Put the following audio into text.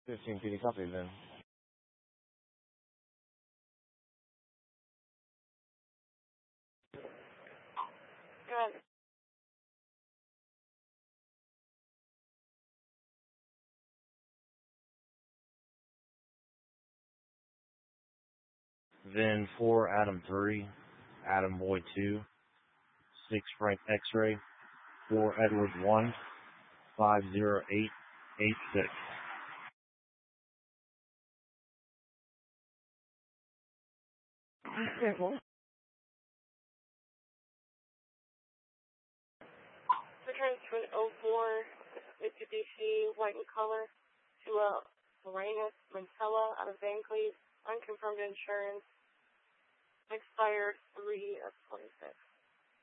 15, can you copy then? Good. Then 4, Adam 3, Adam Boy 2, 6, Frank X-Ray, 4, Edward 1, 50886. Careful. The transfer 04 Mitsubishi white in color to a Moranis Mantella out of Van Cleef, unconfirmed insurance, expired 3 of 26.